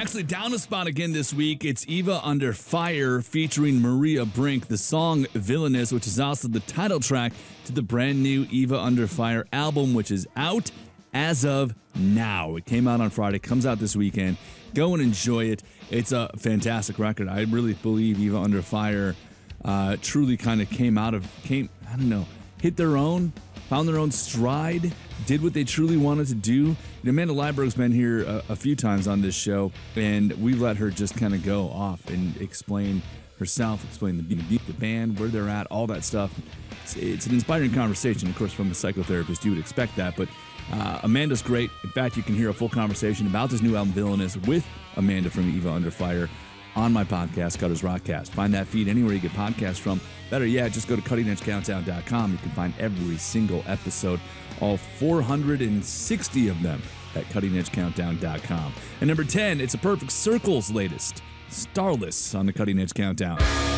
actually down a spot again this week. It's Eva Under Fire featuring Maria Brink. The song Villainous, which is also the title track to the brand new Eva Under Fire album, which is out as of now. It came out on Friday, comes out this weekend. Go and enjoy it. It's a fantastic record. I really believe Eva Under Fire truly kind of hit their own, found their own stride, did what they truly wanted to do. Amanda Leiberg's been here a few times on this show, and we let her just kind of go off and explain herself, explain the band, where they're at, all that stuff. It's an inspiring conversation. Of course, from a psychotherapist, you would expect that, but Amanda's great. In fact, you can hear a full conversation about this new album, Villainous, with Amanda from Eva Under Fire on my podcast, Cutter's Rockcast. Find that feed anywhere you get podcasts from. Better yet, just go to CuttingEdgeCountdown.com. You can find every single episode, all 460 of them, at CuttingEdgeCountdown.com. And number 10, it's a Perfect Circle's latest, Starless, on the Cutting Edge Countdown.